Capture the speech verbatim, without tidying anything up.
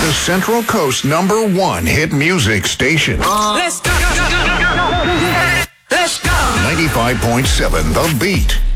The Central Coast number one hit music station. Uh, let's go. Let's go. ninety-five point seven The Beat.